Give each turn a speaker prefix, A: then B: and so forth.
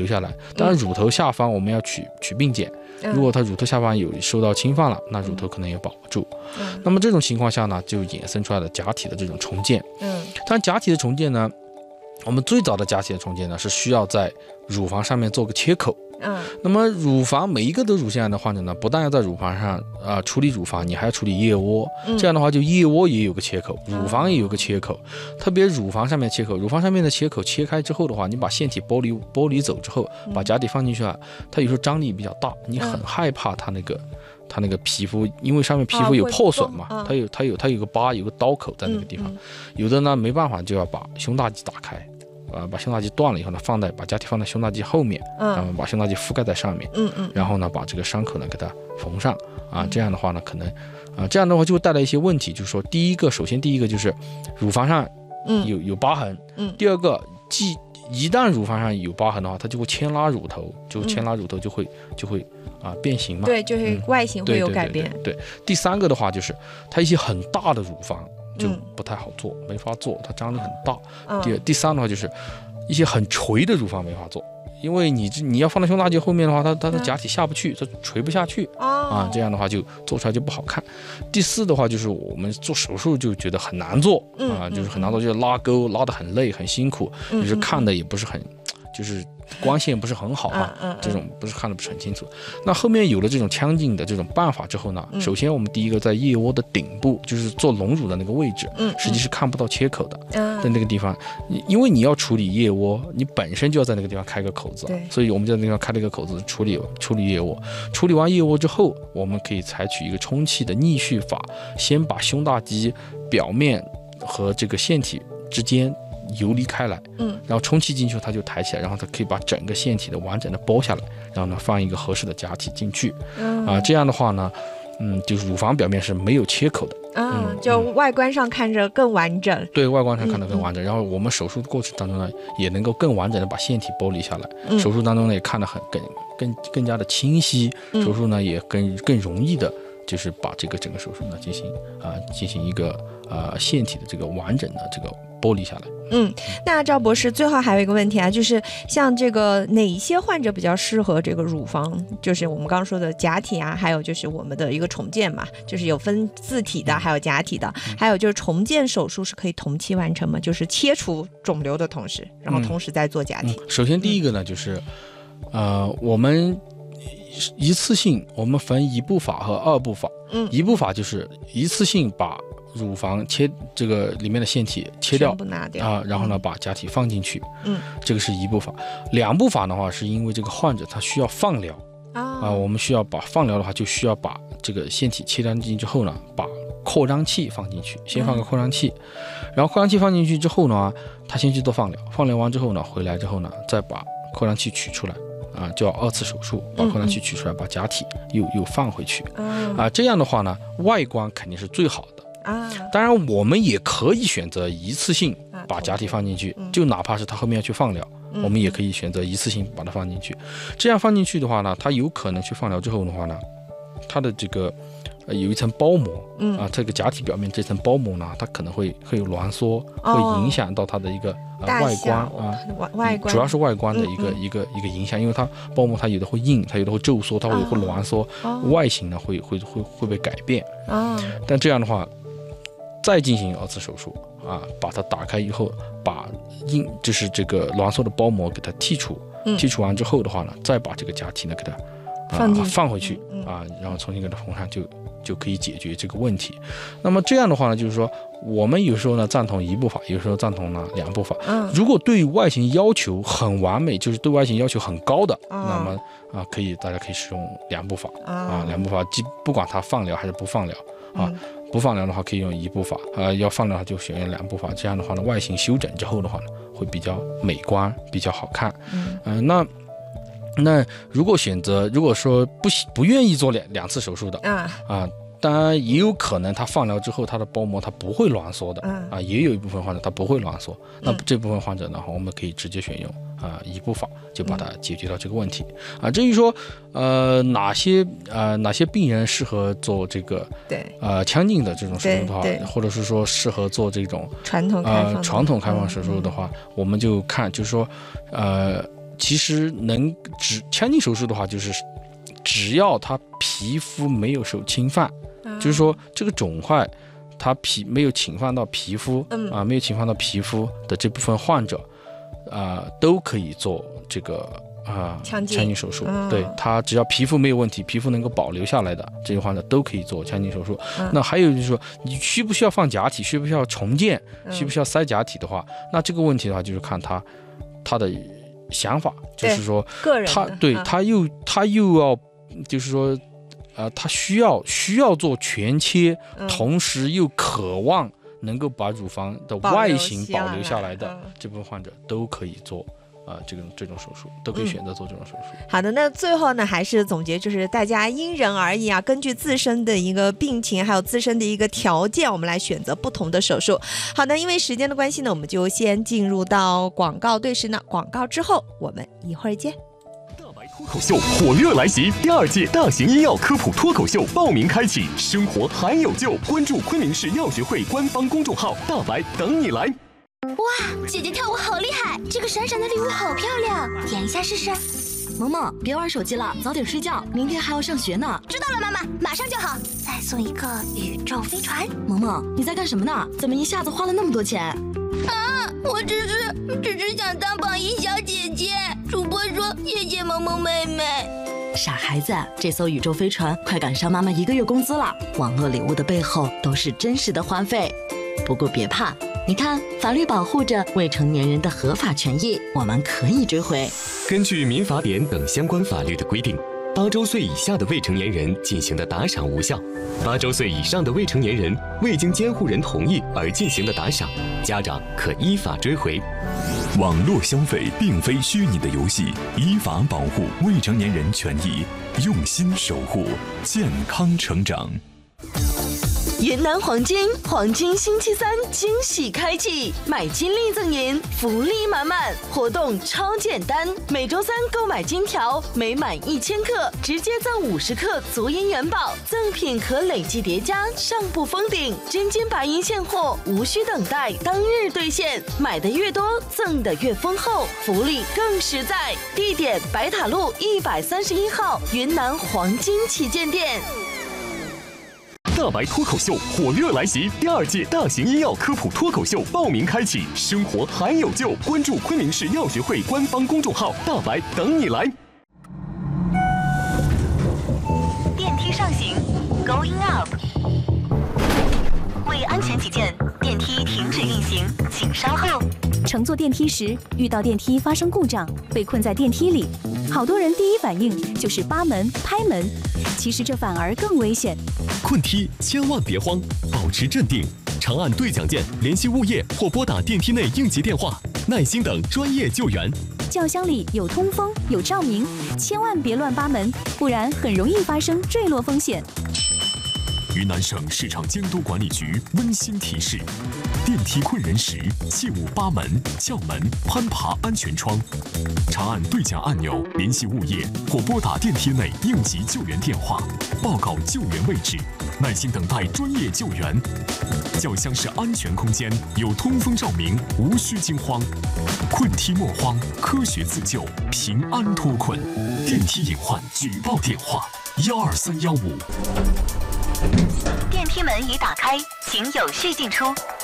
A: 下来。当然乳头下方我们要取并检，如果它乳头下方有受到侵犯了，那乳头可能也保不住。那么这种情况下呢，就衍生出来了假体的这种重建。当然假体的重建呢，我们最早的假体的重建呢，是需要在乳房上面做个切口。那么乳房每一个得乳腺癌的患者呢，不但要在乳房上处理乳房，你还要处理腋窝。这样的话，就腋窝也有个切口，乳房也有个切口。特别乳房上面切口，乳房上面的切口切开之后的话，你把腺体剥离走之后，把假体放进去啊，它有时候张力比较大，你很害怕它那个皮肤，因为上面皮肤有破损嘛，它有个疤，有个刀口在那个地方。有的呢没办法，就要把胸大肌打开。把胸大肌断了以后呢，把假体放在胸大肌后面，然后把胸大肌覆盖在上面，然后呢把这个伤口呢给它缝上这样的话呢，可能这样的话就会带来一些问题，就是说首先第一个就是乳房上有疤痕，第二个一旦乳房上有疤痕的话，它就会牵拉乳头，就会变形嘛，
B: 对，就是外形会有改变。
A: 对，第三个的话就是它一些很大的乳房就不太好做，没法做，它张力很大。第三的话就是一些很垂的乳房没法做，因为你要放在胸大肌后面的话，它的假体下不去，它垂不下去这样的话就做出来就不好看。第四的话就是我们做手术就觉得很难做就是很难做，就是拉钩拉得很累很辛苦，就是看的也不是很，就是光线不是很好这种看得不是很清楚。那后面有了这种腔镜的这种办法之后呢，首先我们第一个在腋窝的顶部，就是做隆乳的那个位置，实际是看不到切口的，在那个地方，因为你要处理腋窝，你本身就要在那个地方开个口子，所以我们就在那个地方开了一个口子处理腋窝。处理完腋窝之后，我们可以采取一个充气的逆序法，先把胸大肌表面和这个腺体之间游离开来，然后充气进去它就抬起来，然后它可以把整个腺体的完整的剥下来，然后呢放一个合适的假体进去这样的话呢就是乳房表面是没有切口的
B: 就外观上看着更完整。
A: 对，外观上看得更完整然后我们手术的过程当中呢，也能够更完整的把腺体剥离下来手术当中呢也看得更加的清晰手术呢也更容易的就是把这个整个手术呢进行一个腺体的这个完整的这个剥离下来。
B: 那赵博士最后还有一个问题就是像这个哪一些患者比较适合这个乳房，就是我们刚刚说的假体还有就是我们的一个重建嘛，就是有分自体的还有假体的，还有就是重建手术是可以同期完成吗？就是切除肿瘤的同时，然后同时再做假体。
A: 首先第一个呢就是我们一次性我们分一步法和二步法。一步法就是一次性把乳房这个里面的腺体切掉，
B: 全部拿掉
A: 然后呢把假体放进去这个是一步法。两步法的话是因为这个患者他需要放疗我们需要把放疗的话就需要把这个腺体切掉进去之后呢，把扩张器放进去，先放个扩张器，然后扩张器放进去之后呢，他先去做放疗，放疗完之后呢，回来之后呢再把扩张器取出来就要二次手术，把扩张器取出来，把假体又放回去这样的话呢，外观肯定是最好的当然我们也可以选择一次性把假体放进去就哪怕是他后面要去放疗我们也可以选择一次性把它放进去。这样放进去的话呢，他有可能去放疗之后的话呢，他的这个有一层包膜这个假体表面这层包膜呢，它可能会有挛缩会影响到它的一个外观
B: 外观
A: 主要是外观的一个影响，因为它包膜它有的会硬，它有的会皱缩，它会挛缩外形呢会被改变但这样的话再进行二次手术把它打开以后，把就是这个挛缩的包膜给它剔除完之后的话呢，再把这个假体呢给它放回去然后重新给它缝上就可以解决这个问题。那么这样的话呢，就是说我们有时候呢赞同一步法，有时候赞同呢两步法如果对外形要求很完美，就是对外形要求很高的那么大家可以使用两步法两步法不管它放疗还是不放疗不放疗的话可以用一步法要放疗就选用两步法，这样的话呢外形修整之后的话呢会比较美观比较好看那如果说不愿意做两次手术的当然也有可能他放疗之后他的包膜他不会挛缩的也有一部分患者他不会挛缩那这部分患者呢我们可以直接选用一步法就把它解决到这个问题至于说哪些病人适合做这个腔镜的这种手术的话，或者是说适合做这种传统开放手术的话，我们就看就是说其实腔镜手术的话，就是只要他皮肤没有受侵犯，就是说这个肿块它没有侵犯到皮肤没有侵犯到皮肤的这部分患者都可以做这个腔镜手术。对，他只要皮肤没有问题，皮肤能够保留下来的这些患者都可以做腔镜手术。那还有就是说，你需不需要放假体，需不需要重建，需不需要塞假体的话，那这个问题的话就是看他的想法，就是说
B: 个人
A: 他又要就是说他需要做全切，同时又渴望能够把乳房的外形保留下来的这部分患者都可以做这种手术，都可以选择做这种手术。
B: 好的，那最后呢，还是总结，就是大家因人而异啊，根据自身的一个病情，还有自身的一个条件，我们来选择不同的手术。好的，因为时间的关系呢，我们就先进入到广告对时呢，广告之后我们一会儿见。
C: 脱口秀火热来袭，第2届大型医药科普脱口秀报名开启，生活还有救，关注昆明市药学会官方公众号，大白等你来。
D: 哇，姐姐跳舞好厉害，这个闪闪的礼物好漂亮，演一下试试。
E: 萌萌，别玩手机了，早点睡觉，明天还要上学呢。
D: 知道了，妈妈，马上就好。再送一个宇宙飞船。
E: 萌萌，你在干什么呢？怎么一下子花了那么多钱？
D: 我只是想当榜一小姐姐。主播说谢谢萌萌妹妹。
E: 傻孩子，这艘宇宙飞船快赶上妈妈1个月工资了。网络礼物的背后都是真实的花费。不过别怕，你看，法律保护着未成年人的合法权益，我们可以追回。
C: 根据民法典等相关法律的规定，8周岁以下的未成年人进行的打赏无效，8周岁以上的未成年人未经监护人同意而进行的打赏，家长可依法追回。
F: 网络消费并非虚拟的游戏，依法保护未成年人权益，用心守护健康成长。
E: 云南黄金星期3惊喜开启，买金立赠银，福利满满，活动超简单，每周3购买金条，每满1000克直接赠50克足银元宝，赠品可累计叠加，上不封顶，真金白银现货，无需等待，当日兑现，买的越多赠的越丰厚，福利更实在。地点白塔路131号云南黄金旗舰店。
C: 大白脱口秀火热来袭，第2届大型医药科普脱口秀报名开启，生活还有救，关注昆明市药学会官方公众号，大白等你来。
G: 电梯上行 ，Going up。为安全起见，电梯停止运行，请稍后。
H: 乘坐电梯时遇到电梯发生故障，被困在电梯里，好多人第一反应就是扒门、拍门，其实这反而更危险。
C: 困梯千万别慌，保持镇定，长按对讲键联系物业或拨打电梯内应急电话，耐心等专业救援。
H: 轿厢里有通风有照明，千万别乱扒门，不然很容易发生坠落风险。
F: 云南省市场监督管理局温馨提示：电梯困人时，切勿扒门、撬门、攀爬安全窗。长按对讲按钮联系物业或拨打电梯内应急救援电话，报告救援位置，耐心等待专业救援。轿厢是安全空间，有通风照明，无需惊慌。困梯莫慌，科学自救，平安脱困。电梯隐患举报电话：12315。
G: 电梯门已打开，请有序进出。